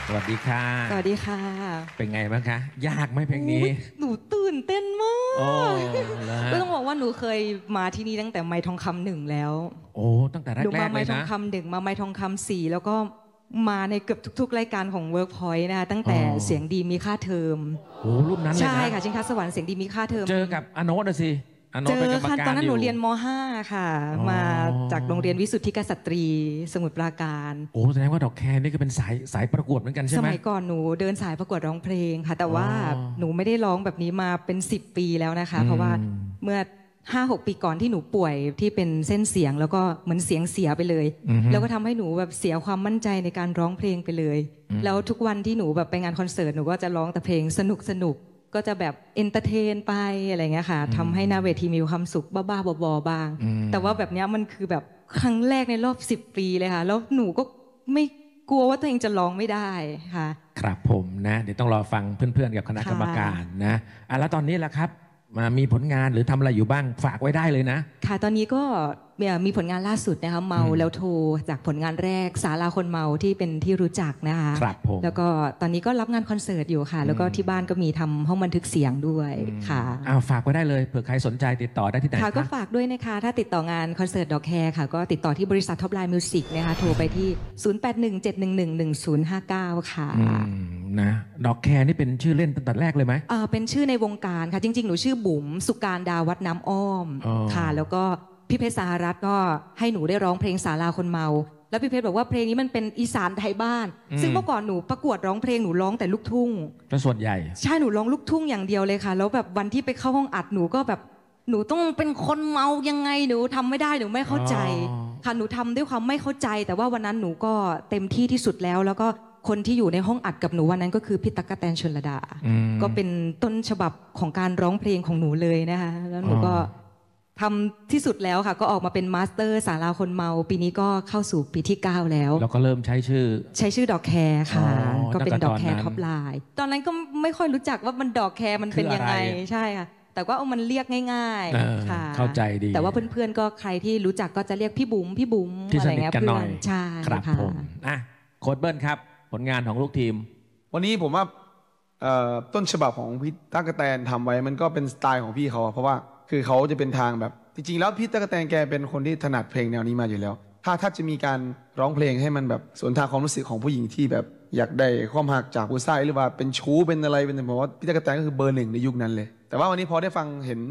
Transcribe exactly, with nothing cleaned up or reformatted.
สวัสดีค่ะสวัสดีค่ะเป็นไงบ้างคะยากไหมเพลงนี้หนูตื่นเต้นมากโอ้แล้วก็ต้องบอกว่าหนูเคยมาที่นี่ตั้งแต่ไม้ทองคำหนึ่งแล้วโอ้ตั้งแต่หนูแรมาไม้ทองกๆเลยนะคำหนึ่งมาไม้ทองคำสี่แล้วก็มาในเกือบทุกๆรายการของ Workpoint นะคะตั้งแต่เสียงดีมีค่าเทอมโอ้รุ่นนั้นเลยนะใช่ค่ะชิงช้าสวรรค์เสียงดีมีค่าเทอมเจอกับอโนนะสิอโนเจอเป็นกรรมค่ะตอนนั้นหนูการอยู่เรียนม .ห้า ค่ะมาจากโรงเรียนวิสุทธิกษัตรีสมุทรปราการโอ้แสดงว่าดอกแคร์นี่ก็เป็นสายสายประกวดเหมือนกันใช่สไหมมัยก่อนหนูเดินสายประกวดร้องเพลงค่ะแต่ว่าอ๋อหนูไม่ได้ร้องแบบนี้มาเป็นสิบปีแล้วนะคะอืมเพราะว่าเมื่อห้าหกปีก่อนที่หนูป่วยที่เป็นเส้นเสียงแล้วก็เหมือนเสียงเสียไปเลยอือฮึแล้วก็ทำให้หนูแบบเสียความมั่นใจในการร้องเพลงไปเลยอืมแล้วทุกวันที่หนูแบบไปงานคอนเสิร์ตหนูก็จะร้องแต่เพลงสนุกสนุกก็จะแบบเอนเตอร์เทนไปอะไรเงี้ยค่ะทำให้หน้าเวทีมีความสุขบ้าๆบอๆบ้างอืมแต่ว่าแบบเนี้ยมันคือแบบครั้งแรกในรอบสิบปีเลยค่ะแล้วหนูก็ไม่กลัวว่าตัวเองจะร้องไม่ได้ค่ะครับผมนะเดี๋ยวต้องรอฟังเพื่อนๆกับคณะกรรมการนะอ่ะแล้วตอนนี้ล่ะครับมามีผลงานหรือทำอะไรอยู่บ้างฝากไว้ได้เลยนะค่ะตอนนี้ก็มีผลงานล่าสุดนะคะเมาแล้วโทรจากผลงานแรกศาลาคนเมาที่เป็นที่รู้จักนะคะครับผมแล้วก็ตอนนี้ก็รับงานคอนเสิร์ตอยู่ค่ะแล้วก็ที่บ้านก็มีทำห้องบันทึกเสียงด้วยค่ะอ้าวฝากไว้ได้เลยเผื่อใครสนใจติดต่อได้ที่ไหนค่ะก็คะฝากด้วยนะคะถ้าติดต่องานคอนเสิร์ตดอกแคร์ค่ะก็ติดต่อที่บริษัทท็อปไลน์มิวสิกนะคะโทรไปที่ ศูนย์ แปด หนึ่ง เจ็ด หนึ่ง หนึ่ง หนึ่ง ศูนย์ ห้า เก้า ค่ะอืมนะดอกแคร์นี่เป็นชื่อเล่นตั้งแต่แรกเลยไหมเอ่อเป็นชื่อในวงการค่ะจริงๆหนูชื่อบุ๋มสุการดาวัดน้ำอ้อมอ๋อค่ะแล้วก็พี่เพชรสหรัฐก็ให้หนูได้ร้องเพลงศาลาคนเมาแล้วพี่เพชรบอกว่าเพลงนี้มันเป็นอีสานไทยบ้านซึ่งเมื่อก่อนหนูประกวดร้องเพลงหนูร้องแต่ลูกทุ่งเป็นส่วนใหญ่ใช่หนูร้องลูกทุ่งอย่างเดียวเลยค่ะแล้วแบบวันที่ไปเข้าห้องอัดหนูก็แบบหนูต้องเป็นคนเมายังไงหนูทำไม่ได้หนูไม่เข้าใจค่ะหนูทำด้วยความไม่เข้าใจแต่ว่าวันนั้นหนูก็เต็มที่ที่สุดแล้วแล้วก็คนที่อยู่ในห้องอัดกับหนูวันนั้นก็คือพี่ตั๊กกะแตนชลดาก็เป็นต้นฉบับของการร้องเพลงของหนูเลยนะคะแล้วหนูก็ทำที่สุดแล้วค่ะก็ออกมาเป็นมาสเตอร์ศาลาคนเมาปีนี้ก็เข้าสู่ปีที่เก้าแล้วแล้วก็เริ่มใช้ชื่อใช้ชื่อดอกแคร์ค่ะก็เป็นดอกแคร์ท็อปไลน์น์ตอนนั้นก็ไม่ค่อยรู้จักว่ามันดอกแคร์มันเป็นยังไงใช่ค่ะแต่ว่าเอามันเรียกง่ายๆค่ะเข้าใจดีแต่ว่าเพื่อนๆก็ใครที่รู้จักก็จะเรียกพี่บุ๋มพี่บุ๋มอะไรเงี้ยเพื่อนใช่ครับผมอ่ะโค้ดเบิ้ลครับผลงานของลูกทีมวันนี้ผมว่าต้นฉบับของพี่ตั๊กกะแตนทำไว้มันก็เป็นสไตล์ของพี่เขาเพราะว่าคือเขาจะเป็นทางแบบจริงๆแล้วพี่ตั๊กกะแตนแกเป็นคนที่ถนัดเพลงแนวนี้มาอยู่แล้วถ้าถ้าจะมีการร้องเพลงให้มันแบบสวนทางความรู้สึกของผู้หญิงที่แบบอยากได้ความหักจากผู้ชายหรือว่าเป็นชู้เป็นอะไรเป็นผมว่าพี่ตั๊กกะแตนก็คือเบอร์หนึ่งในยุคนั้นเลยแต่ว่าวันนี้พอได้ฟังเห็น